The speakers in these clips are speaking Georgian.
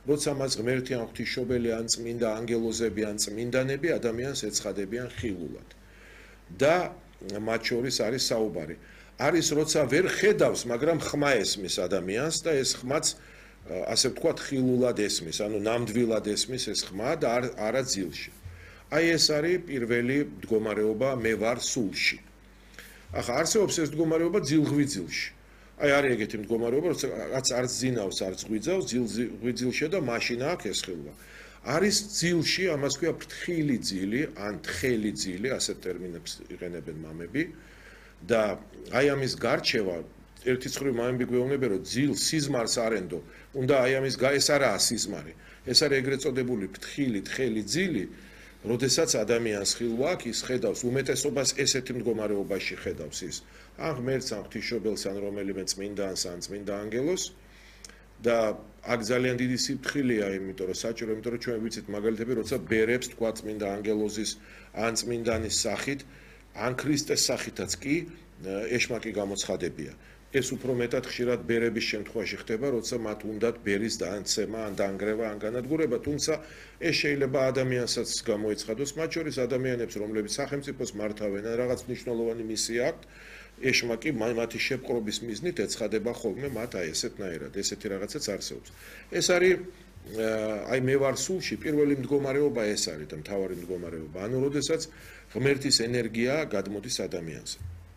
როცა მას ღმერთი ან ღვთისმშობელი ან წმინდა ანგელოზები ან წმინდანები ადამიანს ეცხადებიან ხილულად. და მათ შორის არის საუბარი. არის როცა ვერ ხედავს, მაგრამ ხმა ესმის ადამიანს და ეს ხმაც ასე ვთქვათ ხილულად ესმის, ანუ ნამდვილად ესმის ეს ხმა და არა ძილში. აი ეს არის პირველი მდგომარეობა მე ვარ სულში. ახლა არსებობს ეს მდგომარეობა ძილღვიძილში. აი არის ეგეთი მდგომარეობა, როცა რაც არ ძინავს, არ ღვიძავს, ძილღვიძილში და მაშინ აქვს ეს ხილვა. არის ძილში, ამას ქვია ფრთხილი ძილი, ან თხელი ძილი, ასეთ ტერმინებს იყენებენ მამები და აი ამის გარჩევა ერთი მხრივ მამები გვეუბნებიან, რომ ძილ სიზმარს არენდო, უნდა აი ამის ეს არაა სიზმარი. ეს არის ეგრეთ წოდებული ფრთხილი თხელი ძილი, როდესაც ადამიანს ხილვა აქვს, ის ხედავს უმეტესობას ესეთი მდგომარეობაში ხედავს ის. ან ღმერთს, ან ღვთისმშობელს, ან რომელიმე წმინდანს, ან წმინდა ანგელოზს და აქ ძალიან დიდი სიფრთხილეა, იმიტომ რომ საჭირო, იმიტომ რომ ჩვენ ვიცით მაგალითები, როცა ბერებს თქვა წმინდა ანგელოზის ან წმინდანის სახით, ან ქრისტეს სახითაც კი ეშმაკი გამოცხადებია. ეს უფრო მეტად ხშირად ბერების შემთხვევაში ხდება, როცა მათ უნდათ ბერის დანაცემა, ან დაანგრევა, ან განადგურება, თუმცა ეს შეიძლება ადამიანსაც გამოეცხადოს, მათ შორის ადამიანებს, რომლებიც სახელმწიფოს მართავენ, ან რაღაც მნიშვნელოვანი მისია აქვთ, ეშმაკი მათი შეპყრობის მიზნით ეცხადება ხოლმე მათ აი ესეთნაირად, ესეთი რაღაცაც არსებობს. ეს არის აი მე ვარ სულში, პირველი მდგომარეობა ეს არის და მთავარი მდგომარეობა, ანუ როდესაც ღმერთის ენერგია გადმოდის ადამიანზე.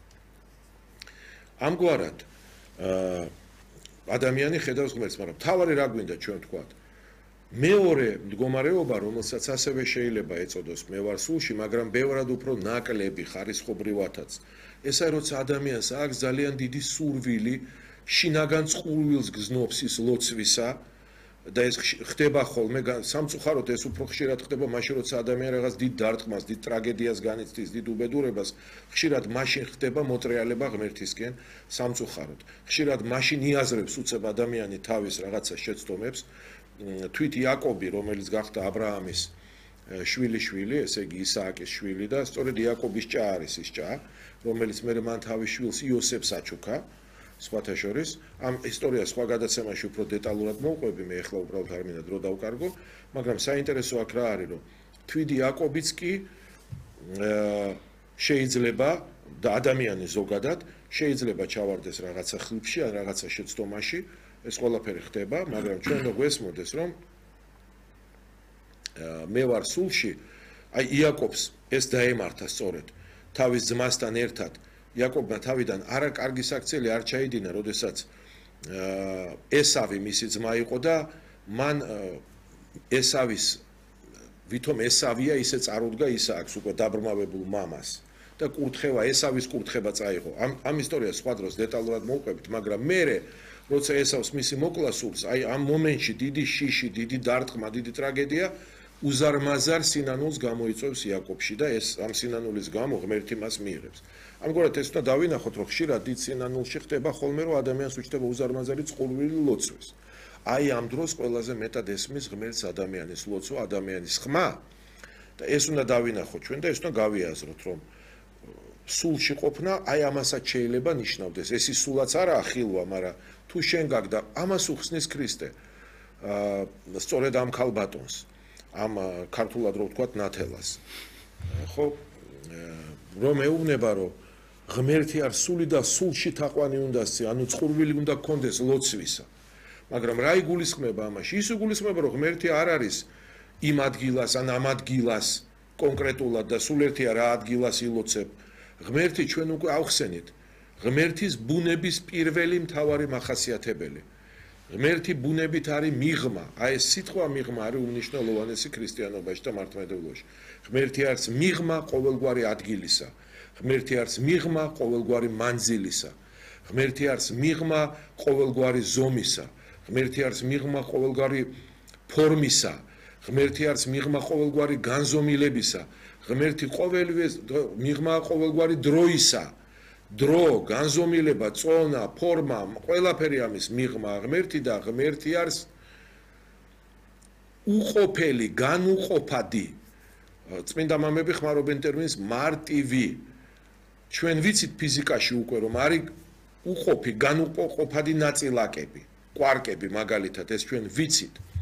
ამგვარად ადამიანი ხედავს ღმერთს, მაგრამ თავარი რა გვინდა ჩვენ ვთქვათ. მეორე მდგომარეობა, რომელსაც ასევე შეიძლება ეწოდოს მე ვარ სულში, მაგრამ ბევრად უფრო ნაკლები ხარისხობრივათაც. ეს არის როცა ადამიანს აქვს ძალიან დიდი სურვილი, შინაგან წყურვილს გზნობს ის ლოცვისა და ეს ხდება ხოლმე სამწუხაროდ ეს უფრო ხშირად ხდება მაშინ როცა ადამიანი რაღაც დიდ დარტყმას, დიდ ტრაგედიას განიცდის, დიდ უბედურებას, ხშირად მაშინ ხდება მოტრიალება ღმერთისკენ სამწუხაროდ. ხშირად მაშინ იაზრებს უცებ ადამიანი თავის რაღაცა შეცდომებს. თვით იაკობი, რომელიც გახდა აბრაამის შვილი, ესე იგი ისააკის შვილი და სწორედ იაკობის ჭა არის ის ჭა, რომელიც მერე მან თავის შვილს იოსებს აჩუქა. სხვათა შორის, ამ ისტორიას სხვა გადაცემაში უფრო დეტალურად მოვყვები, მე ახლა უბრალოდ არ მინდა დრო დავკარგო, მაგრამ საინტერესო აქ რა არის, რომ თვიდი იაკობიც კი შეიძლება და ადამიანი ზოგადად შეიძლება ჩავარდეს რაღაცა ხლიფში ან რაღაცა შეცდომაში, ეს ყველაფერი ხდება, მაგრამ ჩვენ რო გვესმოდეს, რომ მე ვარ სულში, აი იაკობს ეს დაემართა სწორედ თავის ძმასთან ერთად. იაკობმა თავიდან არა კარგი საქციელი არ ჩაიდინა, როდესაც ესავი მისი ძმა იყო და მან ესავის ვითომ ესავია ისე წარუდგა ისააკს უკვე დაბრმავებულ მამას და კურთხევა ესავის კურთხება წაიღო. ამ ისტორიას სხვა დროს დეტალურად მოვყვებით, მაგრამ მერე როცა ესავს მისი მოკლა სულს, აი ამ მომენტში დიდი შიში, დიდი დარტყმა, დიდი ტრაგედია უზარმაზარ სინანულს გამოიწვევს იაკობში და ეს ამ სინანულის გამო ღმერთი მას მიიღებს. ამგვარად ეს უნდა დავინახოთ, რომ ხშირად დიდ სინანულში ხდება ხოლმე, რომ ადამიანს უჩნდება უზარმაზარი წყურვილი ლოცვის. აი ამ დროს ყველაზე მეტად ესმის ღმერთს ადამიანის ლოცვა, ადამიანის ხმა და ეს უნდა დავინახოთ ჩვენ და ეს უნდა გავიაზროთ, რომ სულში ყოფნა აი ამასაც შეიძლება ნიშნავდეს. ეს ის სულაც არაა ხილვა, მაგრამ თუ შენ გაგდა ამას უხსნის ქრისტე. სწორედ ამ ქალბატონს, ამ ქართულად რო ვთქვათ ნათელას. ხო, რომ ეუბნება, რომ ღმერთი არ სული და სულში თაყვანი უნდასი, ანუ წყურვილი უნდა გქონდეს ლოცვისა. მაგრამ რა იგულისხმება ამაში? ის იგულისხმება, რომ ღმერთი არ არის იმ ადგილას ან ამ ადგილას კონკრეტულად და სულ ერთია რა ადგილას ილოცებ. ღმერთი ჩვენ უკვე ავხსენით. ღმერთის ბუნების პირველი მთავარი მახასიათებელი. ღმერთი ბუნებით არის მიღმა. აი ეს სიტყვა მიღმა არის უმნიშვნელოვანესი ქრისტიანობაში და მართლმადიდებლობაში. ღმერთი არის მიღმა ყოველგვარი ადგილისა. ღმერთი არის მიღმა ყოველგვარი მანძილისა. ღმერთი არის მიღმა ყოველგვარი ზომისა. ღმერთი არის მიღმა ყოველგვარი ფორმისა. ღმერთი არის მიღმა ყოველგვარი განზომილებისა. ღმერთი მიღმა ყოველგვარი დროისა. დრო, განზომილება, წონა, ფორმა, ყველაფერი ამის მიღმა ღმერთი და ღმერთი არის უყოფელი, განუყოფადი. წმინდა მამები ხმარობენ ტერმინს მარტივი. ჩვენ ვიცით ფიზიკაში უკვე რომ არის უყოფი, განუყოფადი ნაწილაკები, კვარკები მაგალითად, ეს ჩვენ ვიცით.